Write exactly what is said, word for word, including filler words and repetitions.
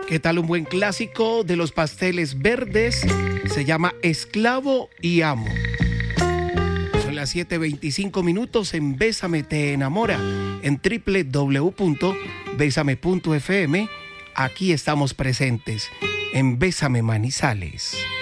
¿Qué tal un buen clásico de los Pasteles Verdes? Se llama Esclavo y Amo. Son las siete veinticinco minutos en Bésame Te Enamora, en doble u doble u doble u punto bésame punto efe eme. Aquí estamos presentes en Bésame Manizales.